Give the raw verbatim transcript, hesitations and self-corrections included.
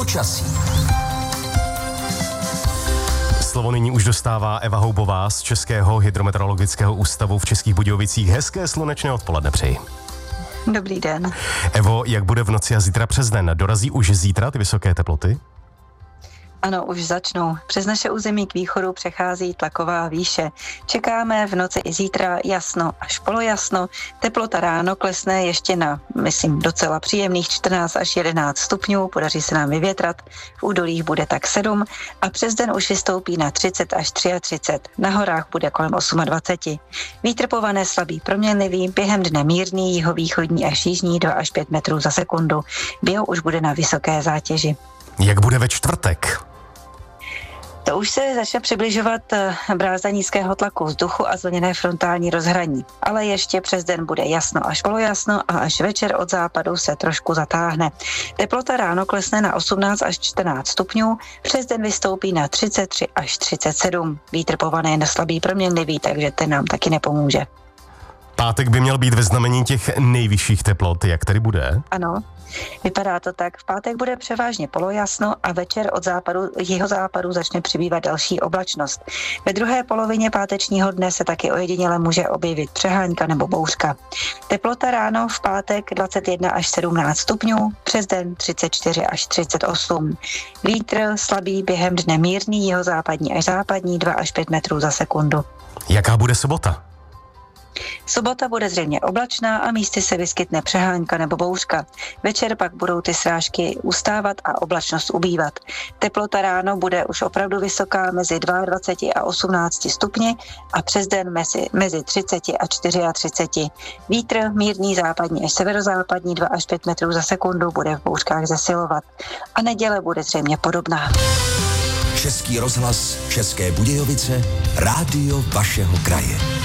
Počasí. Slovo nyní už dostává Eva Houbová z Českého hydrometeorologického ústavu v Českých Budějovicích. Hezké slunečné odpoledne přeji. Dobrý den. Evo, jak bude v noci a zítra přes den? Dorazí už zítra ty vysoké teploty? Ano, už začnou. Přes naše území k východu přechází tlaková výše. Čekáme v noci i zítra jasno až polojasno. Teplota ráno klesne ještě na, myslím, docela příjemných čtrnáct až jedenáct stupňů. Podaří se nám vyvětrat. V údolích bude tak sedm a přes den už vystoupí na třicet až třicet tři. Na horách bude kolem dvacet osm. Vítr pované slabý proměnlivý, během dne mírný, jihovýchodní až jižní dva až pět metrů za sekundu. Bio už bude na vysoké zátěži. Jak bude ve čtvrtek? To už se začne přibližovat brázda nízkého tlaku vzduchu a zvlněné frontální rozhraní. Ale ještě přes den bude jasno až polojasno a až večer od západu se trošku zatáhne. Teplota ráno klesne na osmnáct až čtrnáct stupňů, přes den vystoupí na třicet tři až třicet sedm. Vítr povaný na slabý proměnlivý, takže ten nám taky nepomůže. Pátek by měl být ve znamení těch nejvyšších teplot. Jak tedy bude? Ano. Vypadá to tak. V pátek bude převážně polojasno a večer od západu, jeho západu začne přibývat další oblačnost. Ve druhé polovině pátečního dne se taky ojediněle může objevit přehánka nebo bouřka. Teplota ráno v pátek dvacet jedna až sedmnáct stupňů, přes den třicet čtyři až třicet osm. Vítr slabý, během dne mírný, jihozápadní až západní dva až pět metrů za sekundu. Jaká bude sobota? Sobota bude zřejmě oblačná a místy se vyskytne přehánka nebo bouřka. Večer pak budou ty srážky ustávat a oblačnost ubývat. Teplota ráno bude už opravdu vysoká mezi dvacet dva a osmnáct stupni a přes den mezi, mezi třicet a třicet čtyři. Vítr mírný západní až severozápadní dva až pět metrů za sekundu bude v bouřkách zesilovat. A neděle bude zřejmě podobná. Český rozhlas, České Budějovice, rádio vašeho kraje.